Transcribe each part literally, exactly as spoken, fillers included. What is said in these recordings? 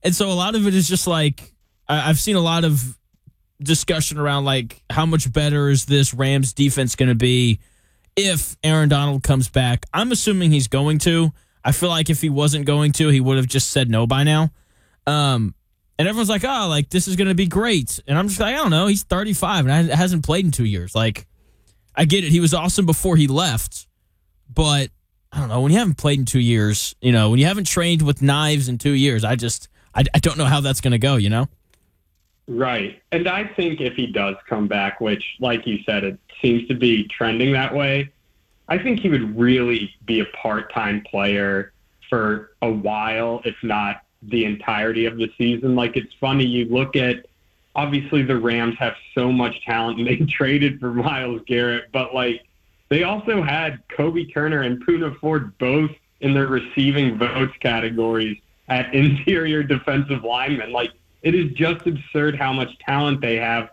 And so a lot of it is just like, I, I've seen a lot of discussion around like how much better is this Rams defense going to be if Aaron Donald comes back. I'm assuming he's going to. I feel like if he wasn't going to, he would have just said no by now. Um, and everyone's like, oh, like this is going to be great. And I'm just like, I don't know. He's thirty-five and hasn't played in two years. Like, I get it. He was awesome before he left. But I don't know. When you haven't played in two years, you know, when you haven't trained with knives in two years, I just, I, I don't know how that's going to go, you know? Right. And I think if he does come back, which, like you said, it seems to be trending that way, I think he would really be a part-time player for a while, if not the entirety of the season. Like, it's funny, you look at, obviously the Rams have so much talent and they traded for Myles Garrett, but like they also had Kobe Turner and Poona Ford both in their receiving votes categories at interior defensive linemen. Like, it is just absurd how much talent they have.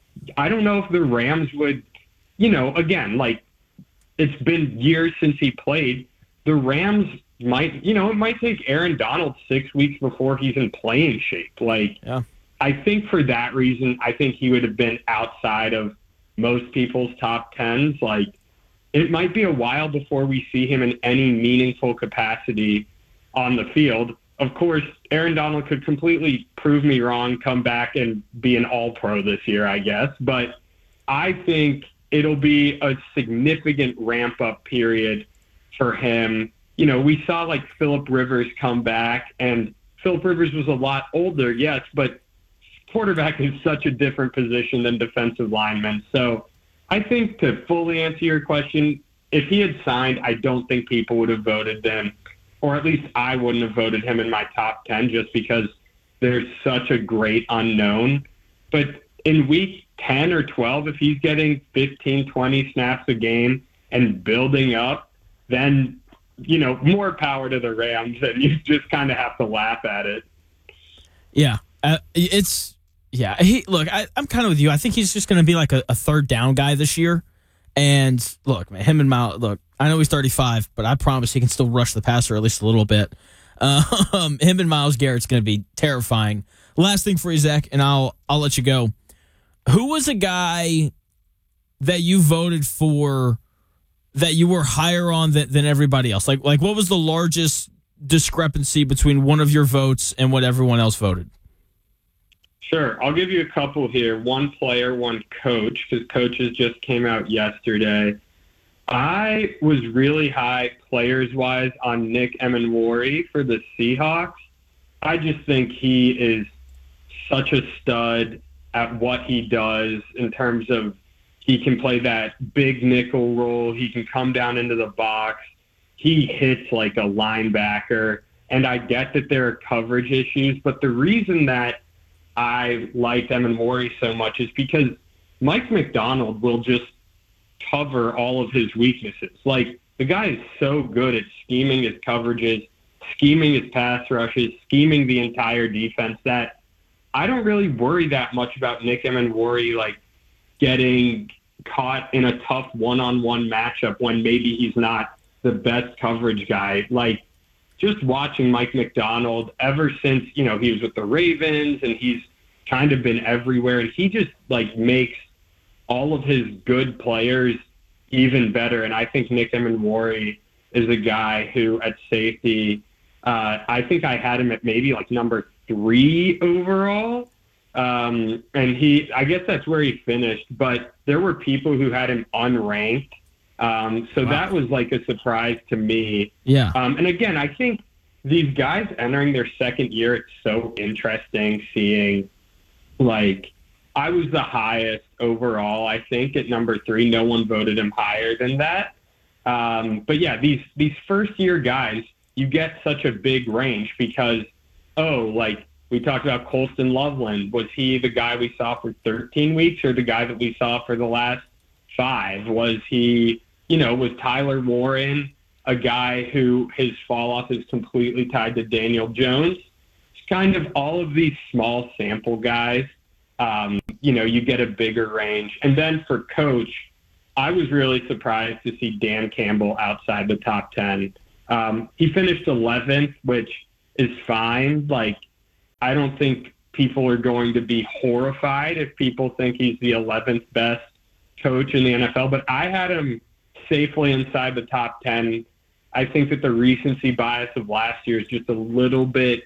I don't know if the Rams would, you know, again, like, it's been years since he played. The Rams might, you know, it might take Aaron Donald six weeks before he's in playing shape. Like, yeah. I think for that reason, I think he would have been outside of most people's top tens. Like, it might be a while before we see him in any meaningful capacity on the field. Of course, Aaron Donald could completely prove me wrong, come back and be an all-pro this year, I guess. But I think it'll be a significant ramp-up period for him. You know, we saw, like, Phillip Rivers come back, and Phillip Rivers was a lot older, yes, but quarterback is such a different position than defensive lineman. So I think, to fully answer your question, if he had signed, I don't think people would have voted him, or at least I wouldn't have voted him in my top ten just because there's such a great unknown. But in week ten or twelve, if he's getting fifteen, twenty snaps a game and building up, then, you know, more power to the Rams, and you just kind of have to laugh at it. Yeah, uh, it's... Yeah, he look, I, I'm kind of with you. I think he's just going to be like a, a third down guy this year. And look, man, him and Myles, look, I know he's thirty-five, but I promise he can still rush the passer at least a little bit. Um, him and Myles Garrett's going to be terrifying. Last thing for you, Zach, and I'll I'll let you go. Who was a guy that you voted for that you were higher on than, than everybody else? Like, like what was the largest discrepancy between one of your votes and what everyone else voted? Sure. I'll give you a couple here. One player, one coach, because coaches just came out yesterday. I was really high players-wise on Nick Emenwari for the Seahawks. I just think he is such a stud at what he does in terms of he can play that big nickel role. He can come down into the box. He hits like a linebacker. And I get that there are coverage issues, but the reason that I liked Emenwari so much is because Mike Macdonald will just cover all of his weaknesses. Like, the guy is so good at scheming his coverages, scheming his pass rushes, scheming the entire defense that I don't really worry that much about Nick Emenwari, like, getting caught in a tough one-on-one matchup when maybe he's not the best coverage guy. Like, just watching Mike Macdonald ever since, you know, he was with the Ravens and he's kind of been everywhere, and he just like makes all of his good players even better. And I think Nick Emenwari is a guy who at safety, uh, I think I had him at maybe like number three overall. Um, and he, I guess that's where he finished, but there were people who had him unranked. Um, so wow. That was like a surprise to me. Yeah. Um, and again, I think these guys entering their second year, it's so interesting seeing, like, I was the highest overall, I think, at number three. No one voted him higher than that. Um, but yeah, these, these first year guys, you get such a big range because, oh, like we talked about Colston Loveland. Was he the guy we saw for thirteen weeks or the guy that we saw for the last five? Was he, you know, was Tyler Warren a guy who his fall off is completely tied to Daniel Jones? It's kind of all of these small sample guys. Um, you know, you get a bigger range. And then for coach, I was really surprised to see Dan Campbell outside the top ten. Um, he finished eleventh, which is fine. Like, I don't think people are going to be horrified if people think he's the eleventh best coach in the N F L, but I had him safely inside the top ten. I think that the recency bias of last year is just a little bit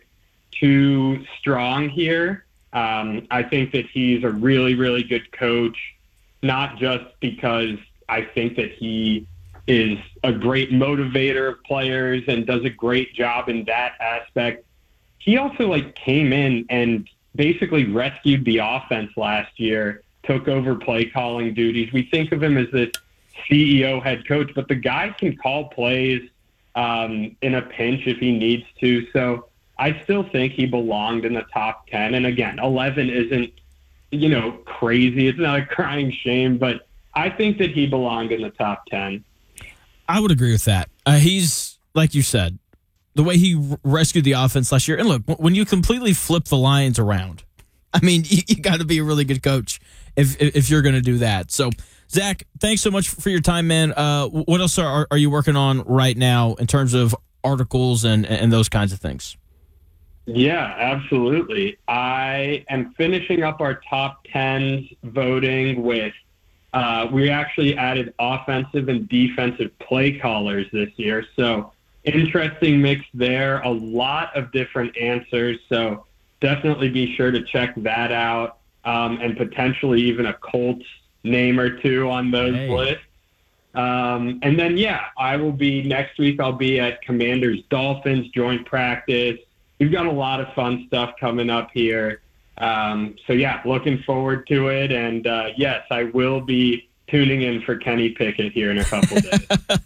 too strong here. Um, I think that he's a really, really good coach, not just because I think that he is a great motivator of players and does a great job in that aspect. He also like came in and basically rescued the offense last year, took over play calling duties. We think of him as this C E O head coach, but the guy can call plays um, in a pinch if he needs to. So I still think he belonged in the top ten. And again, eleven isn't, you know, crazy. It's not a crying shame, but I think that he belonged in the top ten. I would agree with that. Uh, he's, like you said, the way he r- rescued the offense last year. And look, when you completely flip the Lions around, I mean, you, you got to be a really good coach if if you're going to do that. So, Zach, thanks so much for your time, man. Uh, what else are, are you working on right now in terms of articles and, and those kinds of things? Yeah, absolutely. I am finishing up our top tens voting with Uh, we actually added offensive and defensive play callers this year. So interesting mix there. A lot of different answers. So definitely be sure to check that out. Um, and potentially even a Colts name or two on those hey. lists. Um, and then, yeah, I will be next week. I'll be at Commanders Dolphins joint practice. We've got a lot of fun stuff coming up here. Um, so, yeah, looking forward to it. And, uh, yes, I will be tuning in for Kenny Pickett here in a couple days.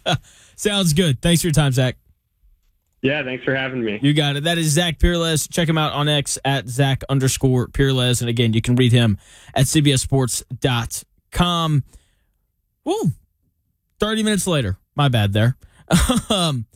Sounds good. Thanks for your time, Zach. Yeah, thanks for having me. You got it. That is Zach Peerless. Check him out on X at Zach underscore Peerless. And, again, you can read him at C B S sports dot com. Woo. thirty minutes later. My bad there. um,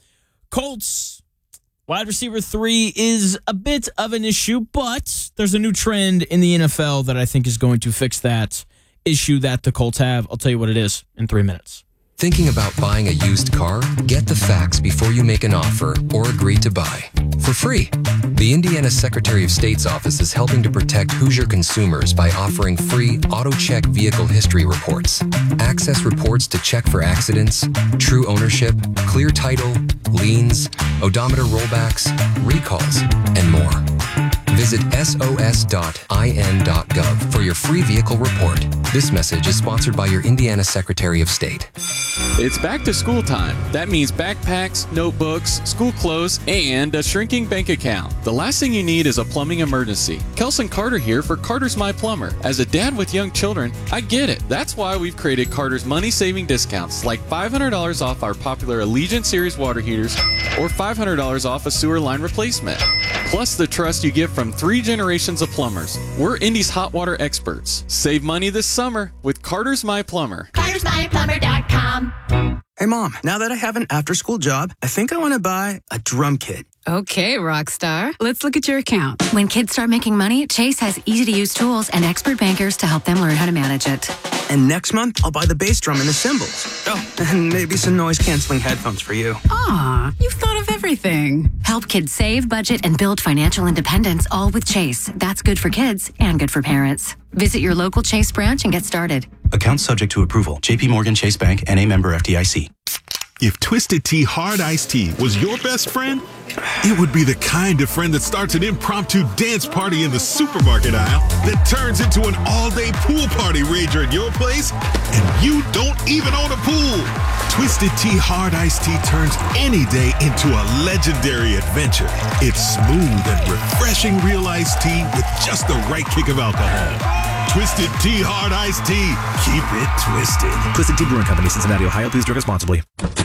Colts. Wide receiver three is a bit of an issue, but there's a new trend in the N F L that I think is going to fix that issue that the Colts have. I'll tell you what it is in three minutes. Thinking about buying a used car? Get the facts before you make an offer or agree to buy. For free. The Indiana Secretary of State's office is helping to protect Hoosier consumers by offering free AutoCheck vehicle history reports. Access reports to check for accidents, true ownership, clear title, liens, odometer rollbacks, recalls, and more. Visit S O S dot I N dot gov for your free vehicle report. This message is sponsored by your Indiana Secretary of State. It's back to school time. That means backpacks, notebooks, school clothes, and a shrinking bank account. The last thing you need is a plumbing emergency. Kelson Carter here for Carter's My Plumber. As a dad with young children, I get it. That's why we've created Carter's money-saving discounts, like five hundred dollars off our popular Allegiant Series water heaters or five hundred dollars off a sewer line replacement. Plus the trust you get from three generations of plumbers. We're Indy's hot water experts. Save money this summer with Carter's My Plumber. Carters My Plumber dot com. Hey, Mom, now that I have an after-school job, I think I want to buy a drum kit. Okay, Rockstar. Let's look at your account. When kids start making money, Chase has easy-to-use tools and expert bankers to help them learn how to manage it. And next month, I'll buy the bass drum and the cymbals. Oh, and maybe some noise-canceling headphones for you. Aw, you've thought of everything. Help kids save, budget, and build financial independence, all with Chase. That's good for kids and good for parents. Visit your local Chase branch and get started. Account subject to approval. J P Morgan Chase Bank, N A member F D I C. If Twisted Tea Hard Iced Tea was your best friend, it would be the kind of friend that starts an impromptu dance party in the supermarket aisle that turns into an all-day pool party rager at your place, and you don't even own a pool. Twisted Tea Hard Iced Tea turns any day into a legendary adventure. It's smooth and refreshing real iced tea with just the right kick of alcohol. Twisted Tea Hard Iced Tea. Keep it twisted. Twisted Tea Brewing Company, Cincinnati, Ohio. Please drink responsibly.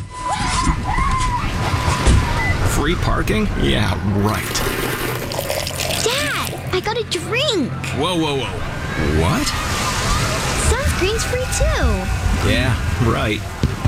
Free parking? Yeah, right. Dad, I got a drink. Whoa, whoa, whoa. What? Sunscreen's free too. Yeah, right.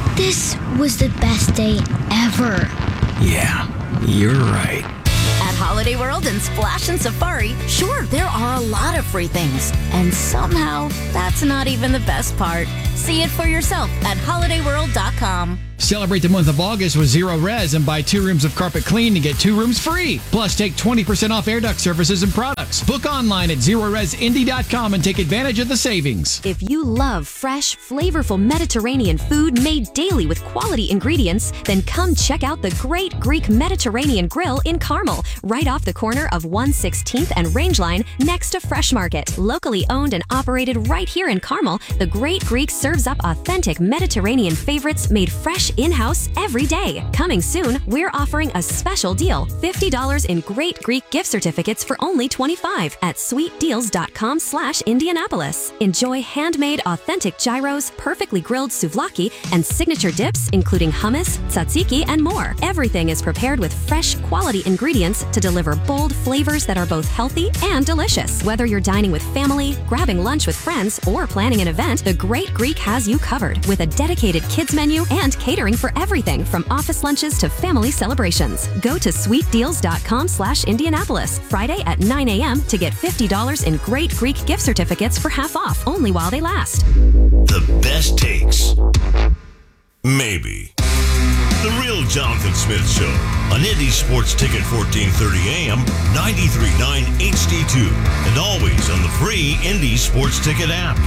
This was the best day ever. Yeah, you're right. At Hollywood Holiday World and Splash and Safari, sure, there are a lot of free things. And somehow, that's not even the best part. See it for yourself at holiday world dot com. Celebrate the month of August with Zero Res and buy two rooms of carpet clean to get two rooms free. Plus, take twenty percent off air duct services and products. Book online at zero res indy dot com and take advantage of the savings. If you love fresh, flavorful Mediterranean food made daily with quality ingredients, then come check out the Great Greek Mediterranean Grill in Carmel, right off the corner of one sixteenth and Rangeline next to Fresh Market. Locally owned and operated right here in Carmel, the Great Greek serves up authentic Mediterranean favorites made fresh in-house every day. Coming soon, we're offering a special deal, fifty dollars in Great Greek gift certificates for only twenty-five dollars at sweet deals dot com slash Indianapolis. Enjoy handmade authentic gyros, perfectly grilled souvlaki, and signature dips including hummus, tzatziki, and more. Everything is prepared with fresh, quality ingredients to deliver bold flavors that are both healthy and delicious. Whether you're dining with family, grabbing lunch with friends, or planning an event, the Great Greek has you covered with a dedicated kids menu and catering for everything from office lunches to family celebrations. Go to sweet deals dot com slash Indianapolis Friday at nine a.m. to get fifty dollars in Great Greek gift certificates for half off, only while they last. The best takes. Maybe. The Real Jonathan Smith Show on Indy Sports Ticket fourteen thirty A M, ninety-three point nine H D two, and always on the free Indy Sports Ticket app.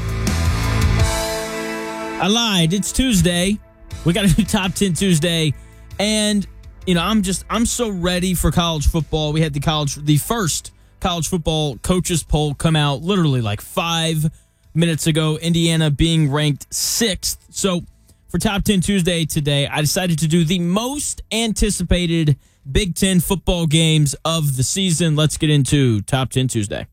I lied. It's Tuesday. We got a new Top ten Tuesday, and you know I'm just I'm so ready for college football. We had the college the first college football coaches poll come out literally like five minutes ago. Indiana being ranked sixth. So for Top ten Tuesday today, I decided to do the most anticipated Big Ten football games of the season. Let's get into Top ten Tuesday.